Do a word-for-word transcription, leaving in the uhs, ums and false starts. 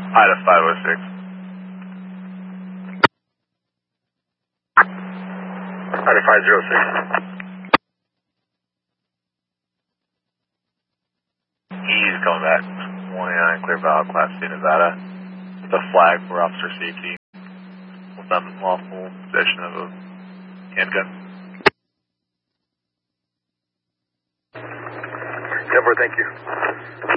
Ida five oh six. Ida five oh six. He's coming back. one eighty-nine clear valve, Class C, Nevada. The flag for officer safety. With unlawful possession of a handgun. Denver, thank you.